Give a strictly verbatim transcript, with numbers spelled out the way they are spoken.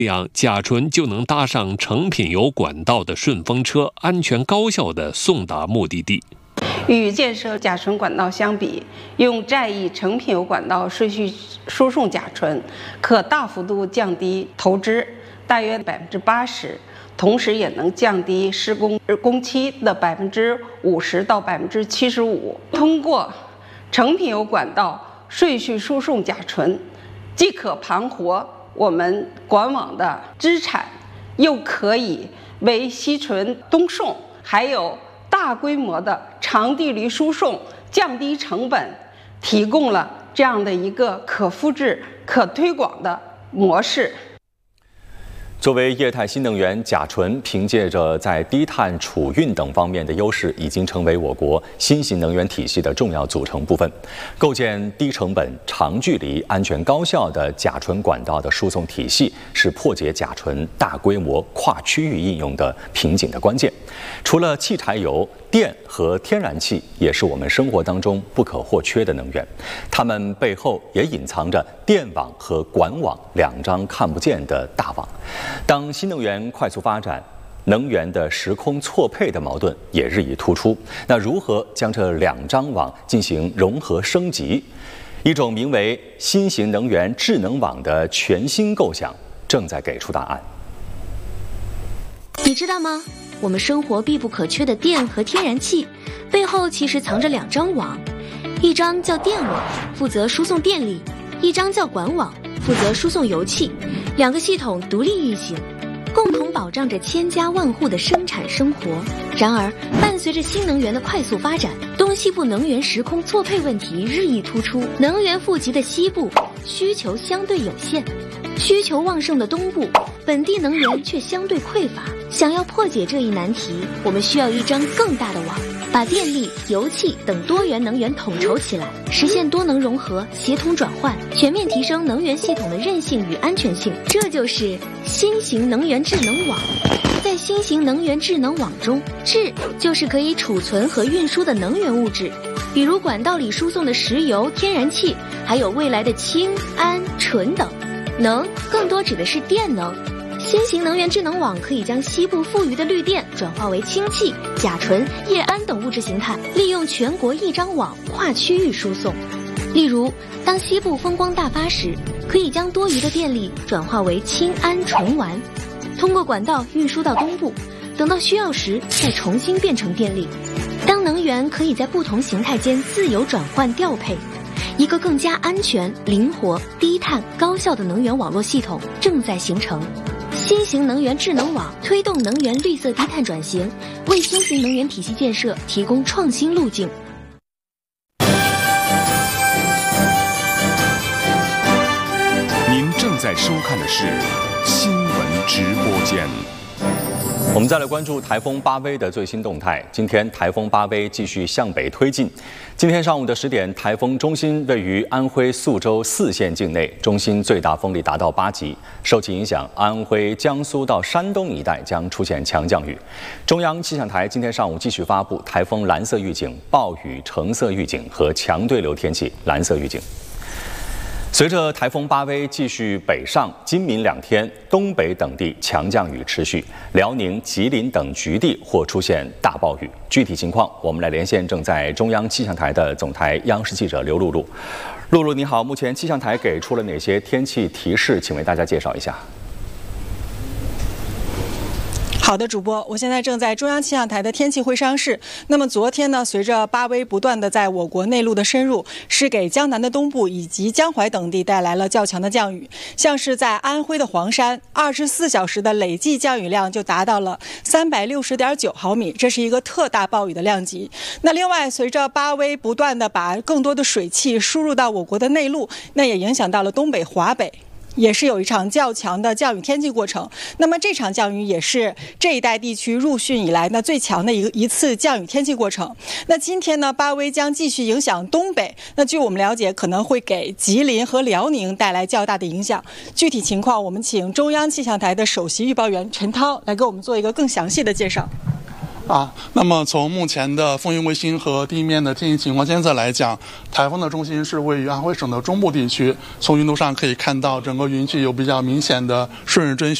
这样甲醇就能搭上成品油管道的顺风车，安全高效地送达目的地。 与建设甲醇管道相比，用战役成品油管道顺序输送甲醇，可大幅度降低投资，大约百分之八十，同时也能降低施工工期的百分之五十到百分之七十五。通过成品油管道顺序输送甲醇，既可盘活我们管网的资产，又可以为西醇东送，还有大规模的长距离输送，降低成本，提供了这样的一个可复制、可推广的模式。 作为液态新能源，甲醇凭借着在低碳储运等方面的优势，已经成为我国新型能源体系的重要组成部分。构建低成本、长距离、安全高效的甲醇管道的输送体系，是破解甲醇大规模跨区域应用的瓶颈的关键。除了汽柴油、电和天然气也是我们生活当中不可或缺的能源，它们背后也隐藏着电网和管网两张看不见的大网。当新能源快速发展，能源的时空错配的矛盾也日益突出。那如何将这两张网进行融合升级？一种名为新型能源智能网的全新构想正在给出答案。 你知道吗？我们生活必不可缺的电和天然气，背后其实藏着两张网，一张叫电网，负责输送电力；一张叫管网，负责输送油气。两个系统独立运行，共同保障着千家万户的生产生活。然而，伴随着新能源的快速发展，东西部能源时空错配问题日益突出。能源富集的西部需求相对有限，需求旺盛的东部本地能源却相对匮乏。想要破解这一难题，我们需要一张更大的网，把电力、油气等多元能源统筹起来，实现多能融合、协同转换，全面提升能源系统的韧性与安全性。这就是新型能源智能网。在新型能源智能网中，智就是可以储存和运输的能源物质，比如管道里输送的石油、天然气，还有未来的氢、氨、醇等。能更多指的是电能。新型能源智能网可以将西部富余的绿电转化为氢气、甲醇、液氨等物质形态，利用全国一张网跨区域输送。例如，当西部风光大发时，可以将多余的电力转化为氢氨醇烷，通过管道运输到东部，等到需要时再重新变成电力。当能源可以在不同形态间自由转换调配，一个更加安全、灵活、低碳、高效的能源网络系统正在形成。新型能源智能网推动能源绿色低碳转型，为新型能源体系建设提供创新路径。 您正在收看的是新闻直播间。 我们再来关注台风巴威的最新动态。今天台风巴威继续向北推进。今天上午的十点，台风中心位于安徽宿州泗县境内，中心最大风力达到八级。受其影响，安徽、江苏到山东一带将出现强降雨。中央气象台今天上午继续发布台风蓝色预警、暴雨橙色预警和强对流天气蓝色预警。随着台风巴威继续北上，今明两天东北等地强降雨持续，辽宁、吉林等局地或出现大暴雨。具体情况，我们来连线正在中央气象台的总台央视记者刘露露。露露你好，目前气象台给出了哪些天气提示？请为大家介绍一下。 好的，主播，我现在正在中央气象台的天气会商室。那么昨天呢，随着巴威不断的在我国内陆的深入，是给江南的东部以及江淮等地带来了较强的降雨。像是在安徽的黄山，二十四小时的累计降雨量就达到了三百六十点九毫米，这是一个特大暴雨的量级。那另外，随着巴威不断的把更多的水汽输入到我国的内陆，那也影响到了东北、华北。也是有一场较强的降雨天气过程。那么这场降雨也是这一带地区入汛以来呢最强的一个一次降雨天气过程。那今天呢，巴威将继续影响东北，那据我们了解，可能会给吉林和辽宁带来较大的影响。具体情况，我们请中央气象台的首席预报员陈涛来给我们做一个更详细的介绍。 啊，那么从目前的风云卫星和地面的天气情况监测来讲，台风的中心是位于安徽省的中部地区。从云图上可以看到，整个云区有比较明显的顺时针